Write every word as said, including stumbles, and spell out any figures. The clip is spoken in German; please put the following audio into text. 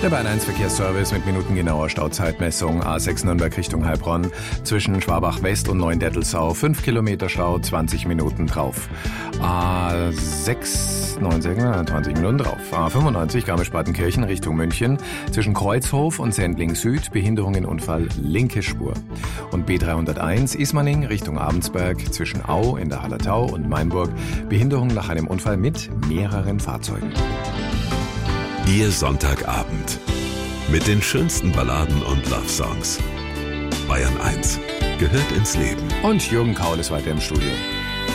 Der Bayern eins Verkehrsservice mit minutengenauer Stauzeitmessung. A sechs Nürnberg Richtung Heilbronn. Zwischen Schwabach West und Neuendettelsau. fünf Kilometer Stau, zwanzig Minuten drauf. A sechs, neun, zwanzig Minuten drauf. A fünfundneunzig Garmisch-Partenkirchen Richtung München. Zwischen Kreuzhof und Sendling Süd. Behinderung in Unfall, linke Spur. Und B dreihunderteins Ismaning Richtung Abensberg. Zwischen Au in der Hallertau und Mainburg. Behinderung nach einem Unfall mit mehreren Fahrzeugen. Ihr Sonntagabend mit den schönsten Balladen und Love-Songs. Bayern eins gehört ins Leben. Und Jürgen Kaul ist weiter im Studio.